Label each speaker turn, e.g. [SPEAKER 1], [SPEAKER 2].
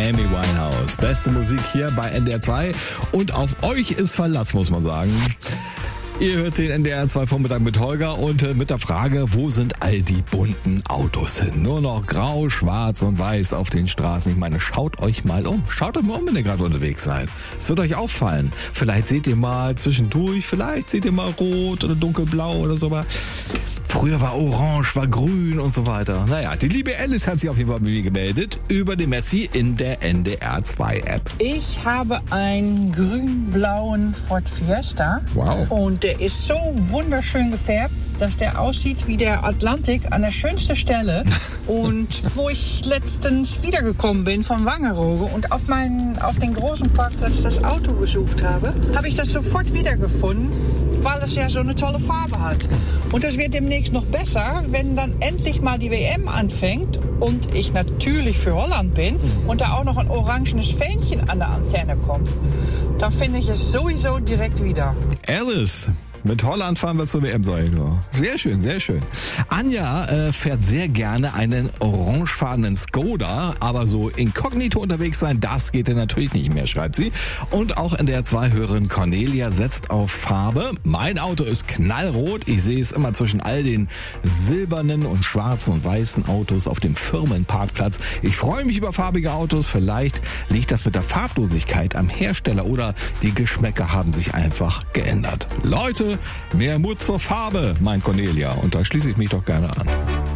[SPEAKER 1] Amy Winehouse. Beste Musik hier bei NDR 2 und auf euch ist Verlass, muss man sagen. Ihr hört den NDR 2 Vormittag mit Holger und mit der Frage, wo sind all die bunten Autos hin? Nur noch grau, schwarz und weiß auf den Straßen. Ich meine, schaut euch mal um. Schaut euch mal um, wenn ihr gerade unterwegs seid. Es wird euch auffallen. Vielleicht seht ihr mal zwischendurch, vielleicht seht ihr mal rot oder dunkelblau oder so. Früher war orange, war grün und so weiter. Naja, die liebe Alice hat sich auf jeden Fall mit mir gemeldet über die Messi in der NDR 2 App.
[SPEAKER 2] Ich habe einen grün-blauen Ford Fiesta.
[SPEAKER 1] Wow.
[SPEAKER 2] Und der ist so wunderschön gefärbt, dass der aussieht wie der Atlantik an der schönsten Stelle. Und wo ich letztens wiedergekommen bin von Wangerooge und auf den großen Parkplatz das Auto gesucht habe ich das sofort wiedergefunden, weil es ja so eine tolle Farbe hat. Und das wird demnächst noch besser, wenn dann endlich mal die WM anfängt und ich natürlich für Holland bin und da auch noch ein orangenes Fähnchen an der Antenne kommt. Dann finde ich es sowieso direkt wieder.
[SPEAKER 1] Alice, mit Holland fahren wir zur WM, sag ich nur. Sehr schön, sehr schön. Anja fährt sehr gerne einen orangefarbenen Skoda, aber so inkognito unterwegs sein, das geht ja natürlich nicht mehr, schreibt sie. Und auch NDR 2-Hörerin Cornelia setzt auf Farbe. Mein Auto ist knallrot. Ich sehe es immer zwischen all den silbernen und schwarzen und weißen Autos auf dem Firmenparkplatz. Ich freue mich über farbige Autos. Vielleicht liegt das mit der Farblosigkeit am Hersteller oder die Geschmäcker haben sich einfach geändert. Leute, mehr Mut zur Farbe, meint Cornelia. Und da schließe ich mich doch gerne an.